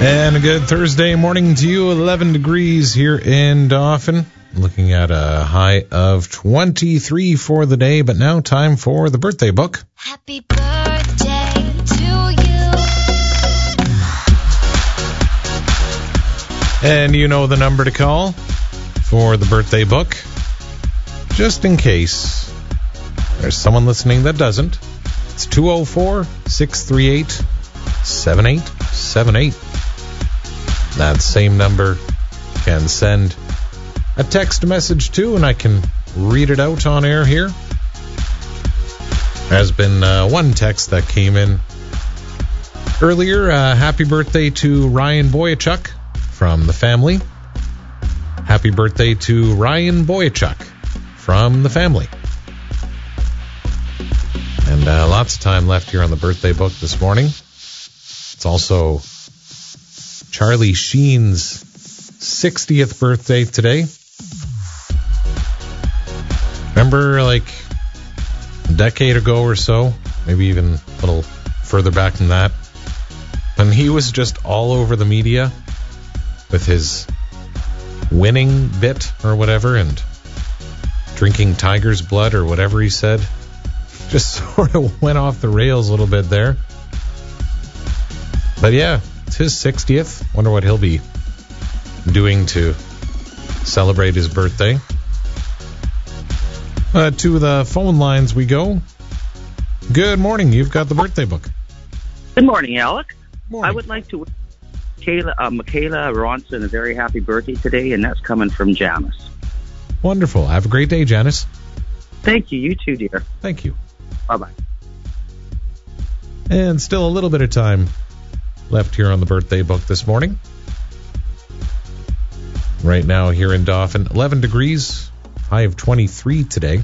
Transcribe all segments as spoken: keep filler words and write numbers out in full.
And a good Thursday morning to you. eleven degrees here in Dauphin. Looking at a high of twenty-three for the day, but now time for the birthday book. Happy birthday to you. And you know the number to call for the birthday book. Just in case there's someone listening that doesn't. It's two oh four, six three eight, seven eight seven eight. That same number can send a text message to, and I can read it out on air here. There's been uh, one text that came in earlier. Uh, happy birthday to Ryan Boyachuk from the family. Happy birthday to Ryan Boyachuk from the family. And uh, lots of time left here on the birthday book this morning. It's also Charlie Sheen's sixtieth birthday today. Remember, like, a decade ago or so, maybe even a little further back than that, when he was just all over the media with his winning bit or whatever and drinking tiger's blood or whatever he said. Just sort of went off the rails a little bit there. But yeah, it's his sixtieth. Wonder what he'll be doing to celebrate his birthday. Uh, to the phone lines we go. Good morning. You've got the birthday book. Good morning, Alec. Morning. I would like to wish Kayla, uh, Michaela Ronson a very happy birthday today, and that's coming from Janice. Wonderful. Have a great day, Janice. Thank you. You too, dear. Thank you. Bye-bye. And still a little bit of time left here on the birthday book this morning. Right now here in Dauphin, eleven degrees, high of twenty-three today.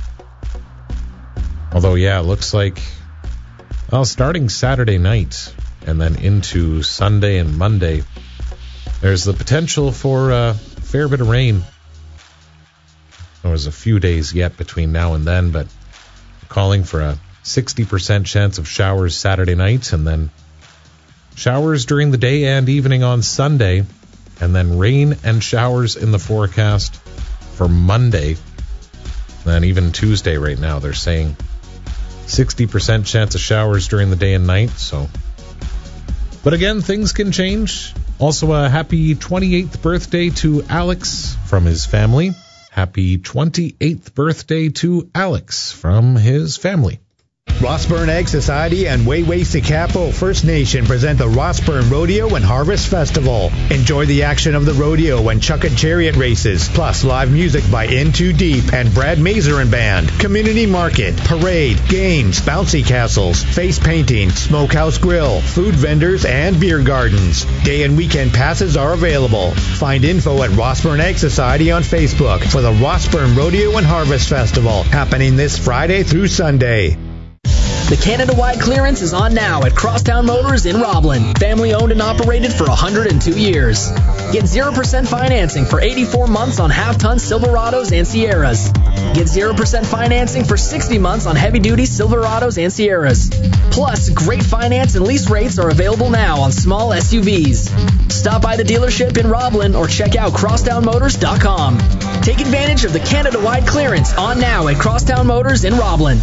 Although, yeah, it looks like, well, starting Saturday night and then into Sunday and Monday, there's the potential for a fair bit of rain. There's a few days yet between now and then, but calling for a sixty percent chance of showers Saturday night, and then showers during the day and evening on Sunday, and then rain and showers in the forecast for Monday. And then even Tuesday right now, they're saying sixty percent chance of showers during the day and night. So, but again, things can change. Also, a happy twenty-eighth birthday to Alex from his family. Happy twenty-eighth birthday to Alex from his family. Rossburn Ag Society and Wew'suwet'en First Nation present the Rossburn Rodeo and Harvest Festival. Enjoy the action of the rodeo and chuck-it chariot races, plus live music by In Too Deep and Brad Mazer and Band, community market, parade, games, bouncy castles, face painting, smokehouse grill, food vendors, and beer gardens. Day and weekend passes are available. Find info at Rossburn Ag Society on Facebook for the Rossburn Rodeo and Harvest Festival, happening this Friday through Sunday. The Canada-wide clearance is on now at Crosstown Motors in Roblin. Family owned and operated for one hundred two years. Get zero percent financing for eighty-four months on half-ton Silverados and Sierras. Get zero percent financing for sixty months on heavy-duty Silverados and Sierras. Plus, great finance and lease rates are available now on small S U Vs. Stop by the dealership in Roblin or check out crosstown motors dot com. Take advantage of the Canada-wide clearance on now at Crosstown Motors in Roblin.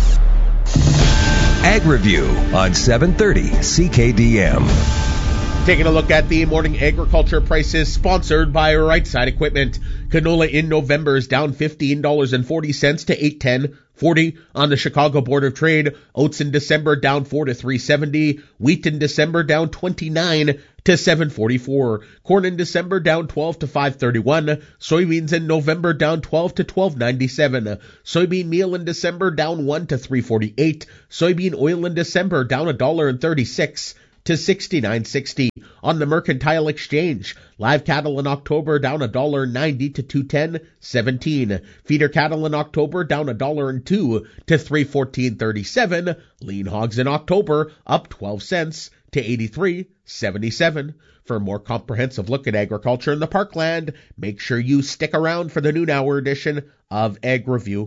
Ag Review on seven thirty C K D M. Taking a look at the morning agriculture prices, sponsored by Right Side Equipment. Canola in November is down fifteen dollars and forty cents to eight ten forty on the Chicago Board of Trade. Oats in December down four to three seventy. Wheat in December down twenty-nine to seven forty-four. Corn in December down twelve to five thirty-one. Soybeans in November down twelve to twelve ninety-seven. Soybean meal in December down one to three forty-eight. Soybean oil in December down a dollar and thirty-six to sixty-nine sixty. On the Mercantile Exchange, live cattle in October down a dollar ninety to two ten seventeen. Feeder cattle in October down a dollar and two to three fourteen thirty-seven. Lean hogs in October up twelve cents to eighty-three seventy-seven. For a more comprehensive look at agriculture in the Parkland, make sure you stick around for the noon hour edition of Ag Review.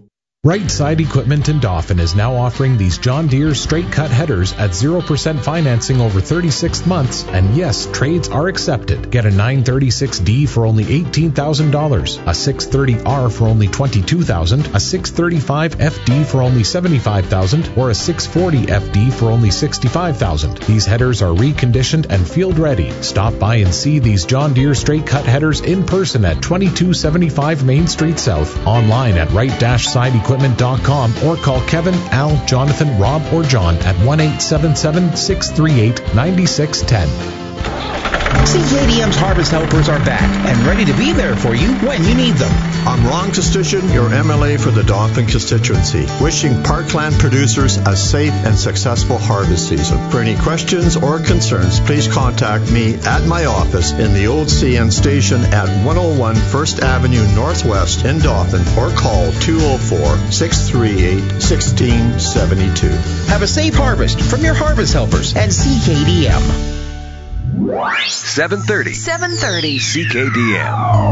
Right Side Equipment in Dauphin is now offering these John Deere straight cut headers at zero percent financing over thirty-six months, and yes, trades are accepted. Get a nine thirty-six D for only eighteen thousand dollars, a six thirty R for only twenty-two thousand dollars, a six thirty-five F D for only seventy-five thousand dollars, or a six forty F D for only sixty-five thousand dollars. These headers are reconditioned and field ready. Stop by and see these John Deere straight cut headers in person at twenty-two seventy-five Main Street South, online at right side equipment dot com, or call Kevin, Al, Jonathan, Rob, or John at one eight seven seven, six three eight, nine six one zero. C K D M's Harvest Helpers are back and ready to be there for you when you need them. I'm Ron Kostician, your M L A for the Dauphin constituency, wishing parkland producers a safe and successful harvest season. For any questions or concerns, please contact me at my office in the old C N station at one oh one First Avenue Northwest in Dauphin, or call two oh four, six three eight, one six seven two. Have a safe harvest from your Harvest Helpers at C K D M. seven thirty. seven thirty. C K D M.